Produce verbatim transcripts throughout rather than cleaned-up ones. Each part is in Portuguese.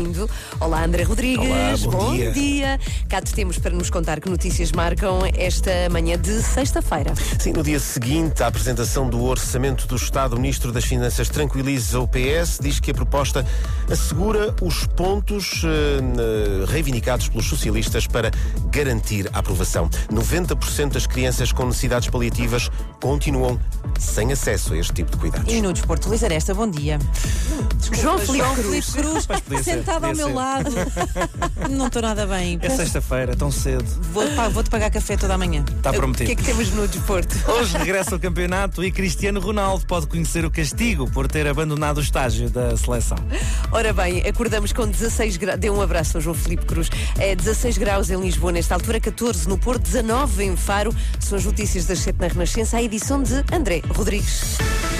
Olá, André Rodrigues. Olá, bom, bom dia. dia. Cá te temos para nos contar que notícias marcam esta manhã de sexta-feira. Sim, no dia seguinte à apresentação do Orçamento do Estado, o Ministro das Finanças tranquiliza o P S, diz que a proposta assegura os pontos eh, reivindicados pelos socialistas para garantir a aprovação. noventa por cento das crianças com necessidades paliativas continuam sem acesso a este tipo de cuidados. E no Desporto, Luís Aresta, bom dia. Desculpa, João Filipe Cruz, Cruz sentado ao meu ser. lado. Não estou nada bem. É sexta-feira, tão cedo. Vou-te vou pagar café toda a manhã. Está prometido. O que é que temos no desporto? Hoje regressa ao campeonato e Cristiano Ronaldo pode conhecer o castigo por ter abandonado o estágio da seleção. Ora bem, acordamos com dezasseis graus. Dê um abraço ao João Filipe Cruz. É dezasseis graus em Lisboa, nesta altura, catorze no Porto, dezanove em Faro. São as notícias das sete na Renascença, a edição de André Rodrigues.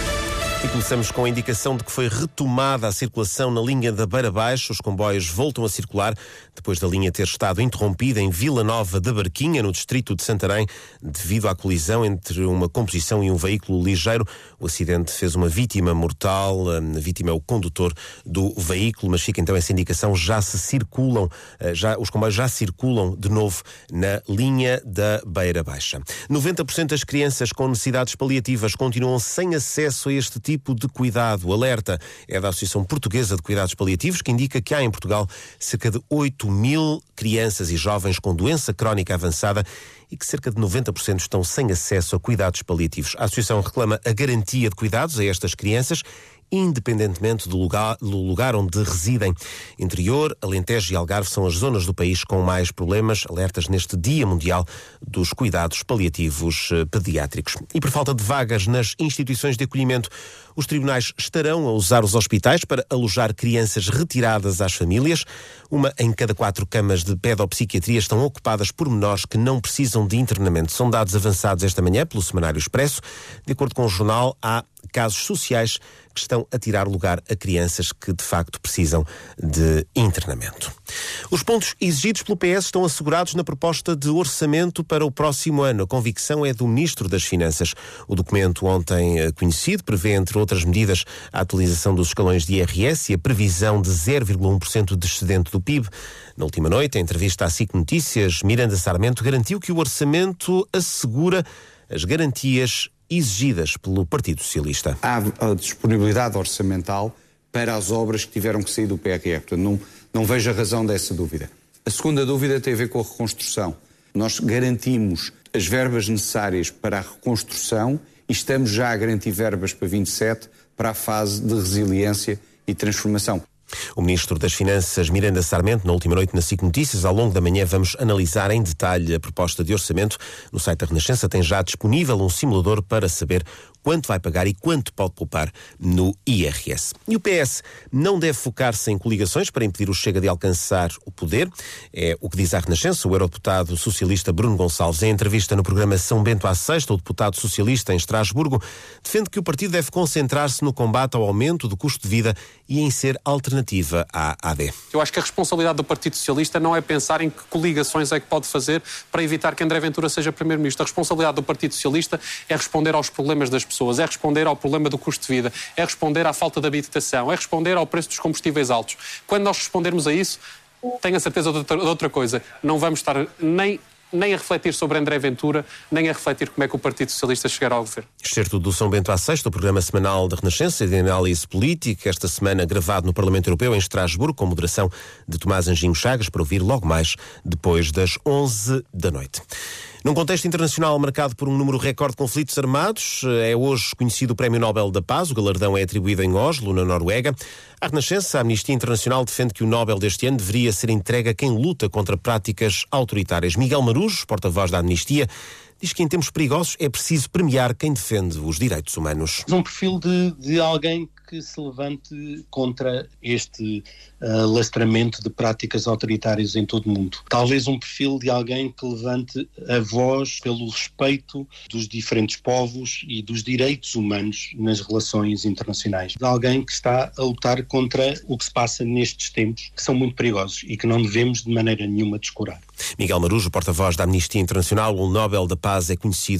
E começamos com a indicação de que foi retomada a circulação na linha da Beira Baixa. Os comboios voltam a circular depois da linha ter estado interrompida em Vila Nova da Barquinha, no distrito de Santarém, devido à colisão entre uma composição e um veículo ligeiro. O acidente fez uma vítima mortal. A vítima é o condutor do veículo, mas fica então essa indicação. Já se circulam, já, os comboios já circulam de novo na linha da Beira Baixa. noventa por cento das crianças com necessidades paliativas continuam sem acesso a este tipo tipo de cuidado. O alerta é da Associação Portuguesa de Cuidados Paliativos, que indica que há em Portugal cerca de oito mil crianças e jovens com doença crónica avançada e que cerca de noventa por cento estão sem acesso a cuidados paliativos. A Associação reclama a garantia de cuidados a estas crianças, independentemente do lugar, do lugar onde residem. Interior, Alentejo e Algarve são as zonas do país com mais problemas, alertas neste Dia Mundial dos Cuidados Paliativos Pediátricos. E por falta de vagas nas instituições de acolhimento, os tribunais estarão a usar os hospitais para alojar crianças retiradas às famílias. Uma em cada quatro camas de pedopsiquiatria estão ocupadas por menores que não precisam de internamento. São dados avançados esta manhã pelo Semanário Expresso. De acordo com o jornal, há casos sociais que estão a tirar lugar a crianças que, de facto, precisam de internamento. Os pontos exigidos pelo P S estão assegurados na proposta de orçamento para o próximo ano. A convicção é do Ministro das Finanças. O documento ontem conhecido prevê, entre outras medidas, a atualização dos escalões de I R S e a previsão de zero vírgula um por cento de excedente do P I B. Na última noite, em entrevista à S I C Notícias, Miranda Sarmento garantiu que o orçamento assegura as garantias exigidas pelo Partido Socialista. Há a disponibilidade orçamental para as obras que tiveram que sair do P R R, portanto não, não vejo a razão dessa dúvida. A segunda dúvida tem a ver com a reconstrução. Nós garantimos as verbas necessárias para a reconstrução e estamos já a garantir verbas para vinte e sete para a fase de resiliência e transformação. O Ministro das Finanças, Miranda Sarmento, na última noite na S I C Notícias. Ao longo da manhã vamos analisar em detalhe a proposta de orçamento. No site da Renascença tem já disponível um simulador para saber quanto vai pagar e quanto pode poupar no I R S. E o P S não deve focar-se em coligações para impedir o Chega de alcançar o poder. É o que diz à Renascença o eurodeputado socialista Bruno Gonçalves. Em entrevista no programa São Bento à Sexta, o deputado socialista em Estrasburgo defende que o partido deve concentrar-se no combate ao aumento do custo de vida e em ser alternativa à A D. Eu acho que a responsabilidade do Partido Socialista não é pensar em que coligações é que pode fazer para evitar que André Ventura seja Primeiro-Ministro. A responsabilidade do Partido Socialista é responder aos problemas das pessoas, é responder ao problema do custo de vida, é responder à falta de habitação, é responder ao preço dos combustíveis altos. Quando nós respondermos a isso, tenho a certeza de outra, de outra coisa, não vamos estar nem... nem a refletir sobre André Ventura, nem a refletir como é que o Partido Socialista chegará ao governo. Excerto do São Bento à Sexta, o programa semanal da Renascença de análise política, esta semana gravado no Parlamento Europeu em Estrasburgo, com moderação de Tomás Anjinho Chagas, para ouvir logo mais depois das onze da noite. Num contexto internacional marcado por um número recorde de conflitos armados, é hoje conhecido o Prémio Nobel da Paz. O galardão é atribuído em Oslo, na Noruega. À Renascença, a Amnistia Internacional defende que o Nobel deste ano deveria ser entregue a quem luta contra práticas autoritárias. Miguel Marujo, porta-voz da Amnistia, diz que em tempos perigosos é preciso premiar quem defende os direitos humanos. Um perfil de, de alguém que se levante contra este uh, lastramento de práticas autoritárias em todo o mundo. Talvez um perfil de alguém que levante a voz pelo respeito dos diferentes povos e dos direitos humanos nas relações internacionais. De alguém que está a lutar contra o que se passa nestes tempos, que são muito perigosos e que não devemos de maneira nenhuma descurar. Miguel Marujo, porta-voz da Amnistia Internacional, o Nobel da Paz é conhecido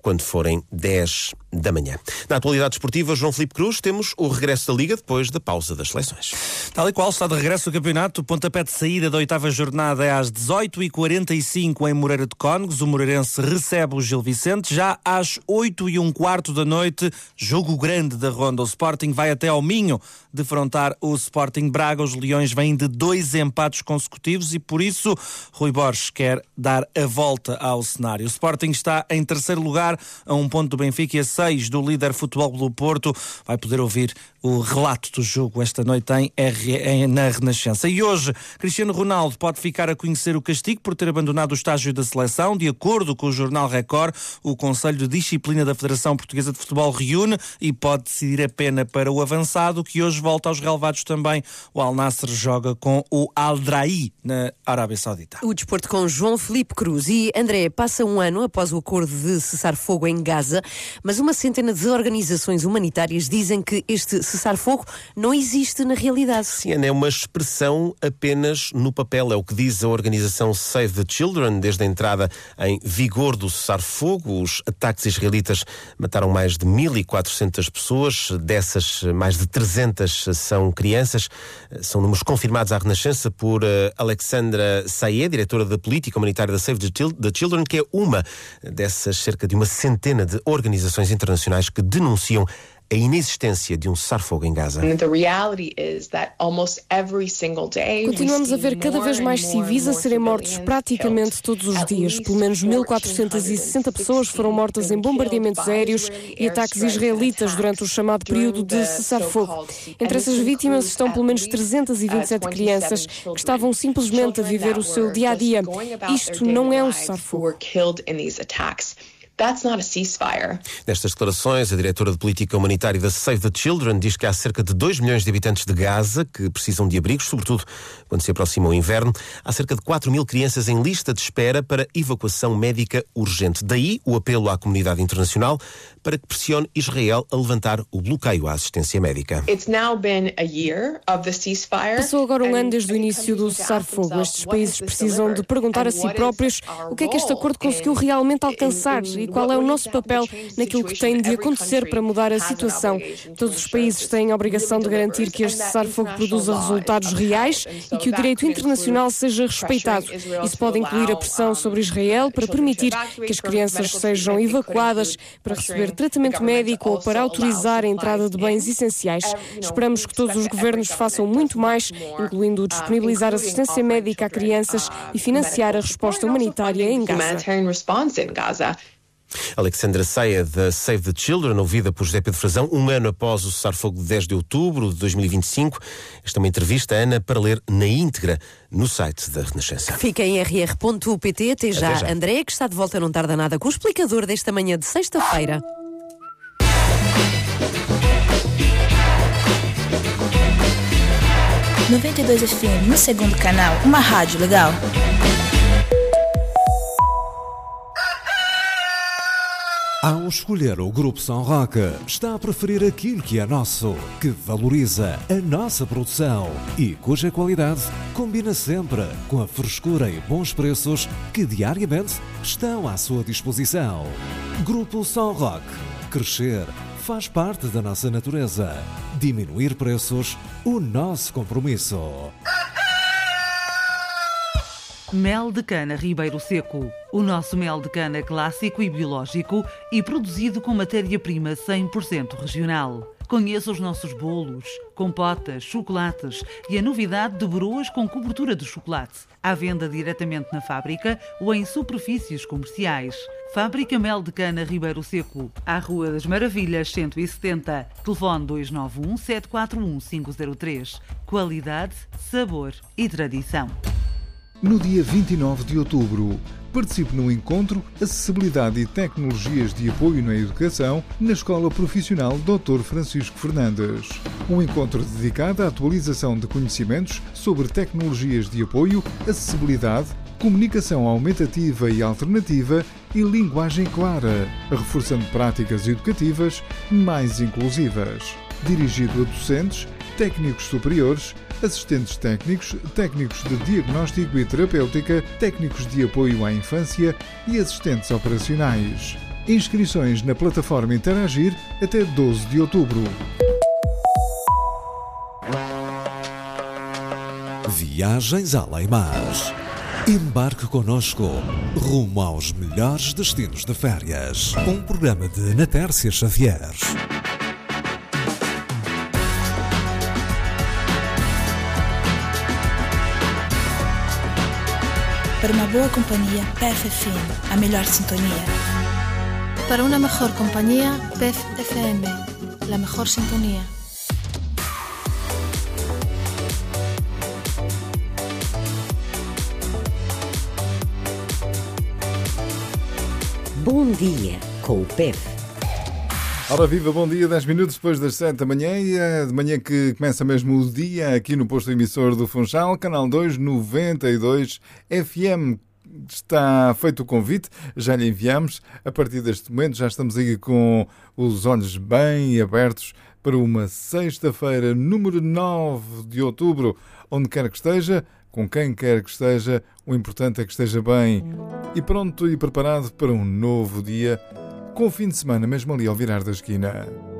quando forem dez da manhã. Na atualidade desportiva, João Filipe Cruz, temos o regresso da Liga depois da pausa das seleções. Tal e qual está de regresso o campeonato. O pontapé de saída da oitava jornada é às dezoito e quarenta e cinco em Moreira de Cónegos. O Moreirense recebe o Gil Vicente. Já às oito e um quarto da noite, jogo grande da Ronda. O Sporting vai até ao Minho defrontar o Sporting Braga. Os Leões vêm de dois empates consecutivos e por isso Rui Borges quer dar a volta ao cenário. O Sporting está em terceiro lugar, a um ponto do Benfica e a seis do líder Futebol Clube do Porto. Vai poder ouvir o relato do jogo esta noite em R... em... na Renascença. E hoje, Cristiano Ronaldo pode ficar a conhecer o castigo por ter abandonado o estágio da seleção. De acordo com o jornal Record, o Conselho de Disciplina da Federação Portuguesa de Futebol reúne e pode decidir a pena para o avançado, que hoje volta aos relevados também. O Al Nassr joga com o Al Drahi, na Arábia Saudita. O desporto com João Filipe Cruz. E, André, passa um ano após o acordo de cessar fogo em Gaza, mas uma centena de organizações humanitárias dizem que este cessar-fogo não existe na realidade. Sim, é uma expressão apenas no papel. É o que diz a organização Save the Children. Desde a entrada em vigor do cessar-fogo, os ataques israelitas mataram mais de mil e quatrocentas pessoas. Dessas, mais de trezentas são crianças. São números confirmados à Renascença por Alexandra Sayed, diretora da política humanitária da Save the Children, que é uma dessas cerca de uma centena de organizações internacionais que denunciam a inexistência de um cessar-fogo em Gaza. Continuamos a ver cada vez mais civis a serem mortos praticamente todos os dias. Pelo menos mil quatrocentas e sessenta pessoas foram mortas em bombardeamentos aéreos e ataques israelitas durante o chamado período de cessar-fogo. Entre essas vítimas estão pelo menos trezentas e vinte e sete crianças que estavam simplesmente a viver o seu dia-a-dia. Isto não é um cessar-fogo. That's not a ceasefire. Nestas declarações, a diretora de política humanitária da Save the Children diz que há cerca de dois milhões de habitantes de Gaza que precisam de abrigos, sobretudo quando se aproxima o inverno. Há cerca de quatro mil crianças em lista de espera para evacuação médica urgente. Daí o apelo à comunidade internacional para que pressione Israel a levantar o bloqueio à assistência médica. It's now been a year of the ceasefire. Passou agora um ano desde o início do cessar-fogo. Estes países precisam de perguntar a si próprios o que é que este acordo conseguiu realmente alcançar e qual é o nosso papel naquilo que tem de acontecer para mudar a situação. Todos os países têm a obrigação de garantir que este cessar-fogo produza resultados reais e que o direito internacional seja respeitado. Isso pode incluir a pressão sobre Israel para permitir que as crianças sejam evacuadas para receber tratamento médico ou para autorizar a entrada de bens essenciais. Esperamos que todos os governos façam muito mais, incluindo disponibilizar assistência médica a crianças e financiar a resposta humanitária em Gaza. Alexandra Sayed, da Save the Children, ouvida por José Pedro Frazão, um ano após o cessar-fogo de dez de outubro de dois mil e vinte e cinco. Esta é uma entrevista, Ana, para ler na íntegra no site da Renascença. Fica em r r ponto p t. Até já, Até já. André, que está de volta não tarda nada com o explicador desta manhã de sexta-feira. noventa e dois F M, no segundo canal, uma rádio legal. Ao escolher o Grupo São Roque, está a preferir aquilo que é nosso, que valoriza a nossa produção e cuja qualidade combina sempre com a frescura e bons preços que diariamente estão à sua disposição. Grupo São Roque. Crescer faz parte da nossa natureza. Diminuir preços, o nosso compromisso. Mel de cana Ribeiro Seco. O nosso mel de cana clássico e biológico e produzido com matéria-prima cem por cento regional. Conheça os nossos bolos, compotas, chocolates e a novidade de broas com cobertura de chocolate. À venda diretamente na fábrica ou em superfícies comerciais. Fábrica Mel de Cana Ribeiro Seco, à Rua das Maravilhas cento e setenta. Telefone dois nove um, sete quatro um, cinco zero três. Qualidade, sabor e tradição. No dia vinte e nove de outubro, participe no encontro Acessibilidade e Tecnologias de Apoio na Educação na Escola Profissional doutor Francisco Fernandes. Um encontro dedicado à atualização de conhecimentos sobre tecnologias de apoio, acessibilidade, comunicação aumentativa e alternativa e linguagem clara, reforçando práticas educativas mais inclusivas. Dirigido a docentes, técnicos superiores, assistentes técnicos, técnicos de diagnóstico e terapêutica, técnicos de apoio à infância e assistentes operacionais. Inscrições na plataforma Interagir até doze de outubro. Viagens além-mar. Embarque connosco rumo aos melhores destinos de férias. Um programa de Ana Tércia Xavier. Para uma boa companhia, P F F M, a melhor sintonia. Para una mejor compañía, P F F M, la mejor sintonía. Bom dia com o P E F. Ora viva, bom dia, dez minutos depois das sete da manhã e é de manhã que começa mesmo o dia aqui no posto emissor do Funchal, canal dois, noventa e dois F M. Está feito o convite, já lhe enviamos. A partir deste momento já estamos aí com os olhos bem abertos para uma sexta-feira, número nove de outubro, onde quer que esteja, com quem quer que esteja, o importante é que esteja bem e pronto e preparado para um novo dia, com o fim de semana mesmo ali ao virar da esquina.